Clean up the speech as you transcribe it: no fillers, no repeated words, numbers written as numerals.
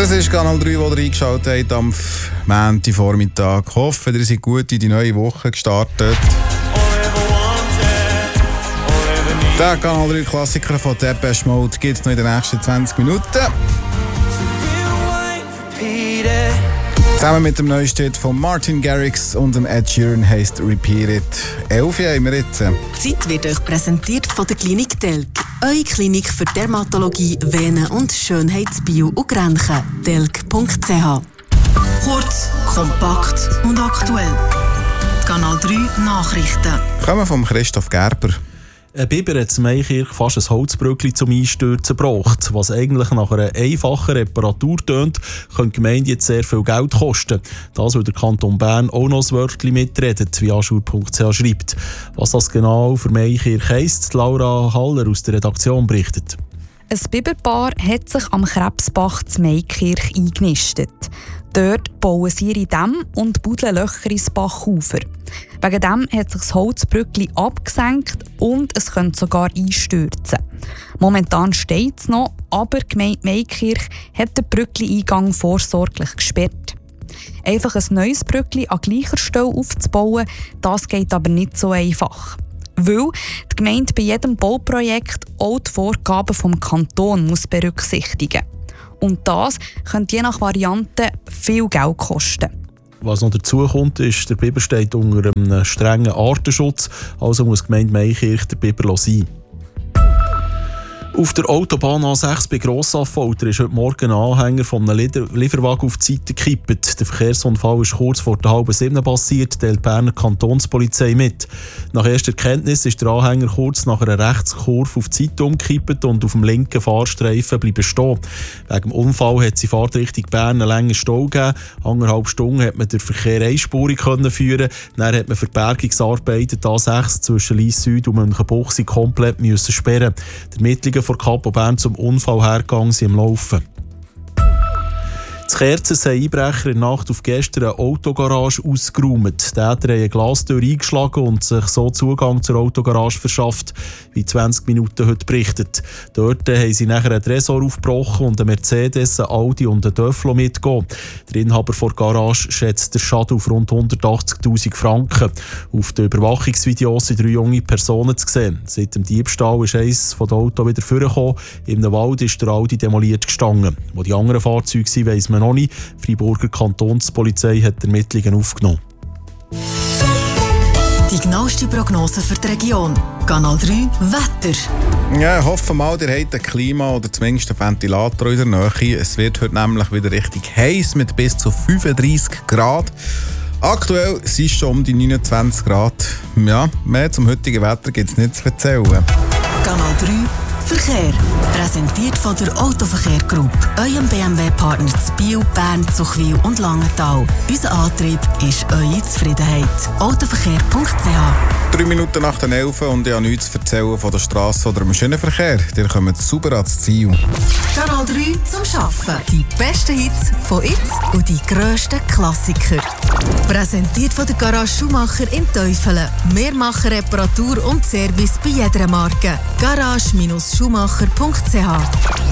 Das ist Kanal 3, wo ihr eingeschaltet habt am Montagvormittag. Ich hoffe, ihr seid gut in die neue Woche gestartet. Der Kanal 3 Klassiker von Depeche Mode gibt es noch in den nächsten 20 Minuten. Zusammen mit dem neuen Stück von Martin Garrix und dem Ed Sheeran heisst Repeat It. 11 haben wir jetzt. Die Zeit wird euch präsentiert von der Klinik Telk. Eure Klinik für Dermatologie, Venen- und Schönheitsbio und Grenchen. telk.ch. Kurz, kompakt und aktuell. Die Kanal 3 Nachrichten. Kommen vom Christoph Gerber. Ein Biber hat in Meikirch fast ein Holzbrückli zum Einstürzen gebracht. Was eigentlich nach einer einfachen Reparatur tönt, könnte die Gemeinde jetzt sehr viel Geld kosten. Das will der Kanton Bern auch noch ein Wörtchen mitredet, wie aschur.ch schreibt. Was das genau für Meikirch heisst, Laura Haller aus der Redaktion berichtet. Ein Biberpaar hat sich am Krebsbach zu Meikirch eingenistet. Dort bauen sie ihre Dämme und buddeln Löcher ins Bachufer. Wegen dem hat sich das Holzbrückli abgesenkt und es könnte sogar einstürzen. Momentan steht es noch, aber die Gemeinde Meikirch hat den Brückli-Eingang vorsorglich gesperrt. Einfach ein neues Brückli an gleicher Stelle aufzubauen, das geht aber nicht so einfach. Weil die Gemeinde bei jedem Bauprojekt auch die Vorgaben vom Kanton muss berücksichtigen. Und das könnte je nach Variante viel Geld kosten. Was noch dazu kommt, ist, der Biber steht unter einem strengen Artenschutz, also muss die Gemeinde Meikirch der Biber sein. Auf der Autobahn A6 bei Grossaffolter ist heute Morgen ein Anhänger von einem Lieferwagen auf die Seite gekippt. Der Verkehrsunfall ist kurz vor der 6:30 passiert, teilt die Berner Kantonspolizei mit. Nach erster Kenntnis ist der Anhänger kurz nach einer Rechtskurve auf die Seite umgekippt und auf dem linken Fahrstreifen bleiben stehen. Wegen dem Unfall hat sie Fahrtrichtung Bern einen langen Stau gegeben. 1,5 Stunden hat man den Verkehr einspurig führen. Dann hat man für Bergungsarbeiten die A6 zwischen Lyss Süd und Münchenbuchsee komplett müssen sperren. Die Ermittlungen vor Kapo Bern zum Unfall hergegangen sind im Laufen. In Kerzers haben Einbrecher in der Nacht auf gestern eine Autogarage ausgeräumt. Die Täter haben eine Glastür eingeschlagen und sich so Zugang zur Autogarage verschafft, wie 20 Minuten heute berichtet. Dort haben sie nachher einen Tresor aufgebrochen und einen Mercedes, einen Audi und einen Döfflo mitgegeben. Der Inhaber der Garage schätzt den Schaden auf rund 180'000 Franken. Auf den Überwachungsvideos sind 3 junge Personen zu sehen. Seit dem Diebstahl ist eines der Autos wieder vorgekommen. In einem Wald ist der Audi demoliert gestanden. Wo die anderen Fahrzeuge sind, weiss man noch nicht. Die Freiburger Kantonspolizei hat Ermittlungen aufgenommen. Die genaueste Prognose für die Region. Kanal 3 Wetter. Ja, ich hoffe mal, ihr habt ein Klima oder zumindest einen Ventilator in der Nähe. Es wird heute nämlich wieder richtig heiß mit bis zu 35 Grad. Aktuell sind es schon um die 29 Grad. Ja, mehr zum heutigen Wetter gibt es nicht zu erzählen. Kanal 3 Verkehr. Präsentiert von der Autoverkehr Group. Eurem BMW-Partner zu Biel, Bern, Zuchwil und Langenthal. Unser Antrieb ist eure Zufriedenheit. Autoverkehr.ch. 3 Minuten nach den 11 und ich habe nichts zu erzählen von der Straße oder dem Schienenverkehr. Ihr kommt sauber ans Ziel. Kanal 3 zum Arbeiten. Die besten Hits von jetzt und die grössten Klassiker. Präsentiert von der Garage Schumacher in Teufelen. Wir machen Reparatur und Service bei jeder Marke. Garage-Schumacher.ch.